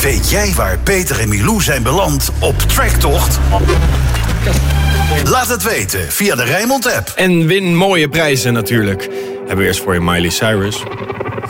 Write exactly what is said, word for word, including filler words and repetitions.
Weet jij waar Peter en Milou zijn beland op Tracktocht? Laat het weten via de Rijnmond app. En win mooie prijzen natuurlijk. Hebben we eerst voor je Miley Cyrus.